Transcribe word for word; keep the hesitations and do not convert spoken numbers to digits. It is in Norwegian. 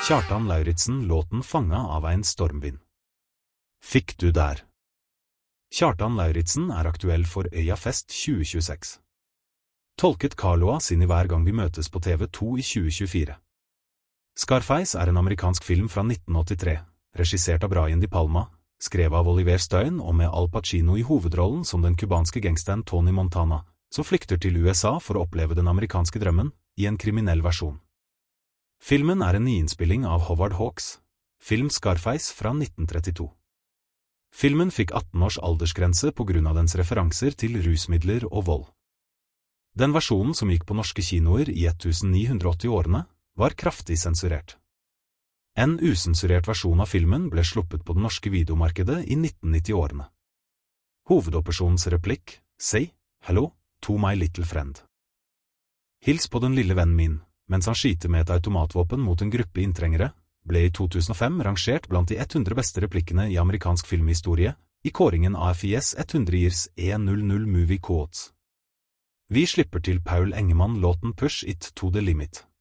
Kjartan Lauritzen låten Fanga av ein stormvind. Fikk du der? Kjartan Lauritzen er aktuell for Øyafest tjue tjueseks. Tolket Karloa sin i Hver gang vi møtes på T V to i tjue tjuefire. Scarface er en amerikansk film fra nitten åttitre, regissert av Brian De Palma, skrevet av Oliver Stone og med Al Pacino i hovedrollen som den kubanske gangsteren Tony Montana, som flykter til U S A for å oppleve den amerikanske drømmen, i en kriminell versjon. Filmen er en nyinnspilling av Howard Hawks' film Scarface fra nitten trettito. Filmen fikk atten års aldersgrense på grunn av dens referanser til rusmidler og vold. Den versjonen som gikk på norske kinoer i nittien åtti-årene, var kraftig sensurert. En usensurert versjon av filmen ble sluppet på det norske videomarkedet i nitten nitti-årene. Hovedoperasjonens replikk, «Say hello to my little friend». Hils på den lille vennen min, mens han skyter med et automatvåpen mot en gruppe inntrengere, ble i to tusen og fem rangert blant de hundre beste replikkene i amerikansk filmhistorie, i kåringen A F I S hundre Years hundre Movie Quotes. Vi slipper til Paul Engemann låten Push It to the Limit.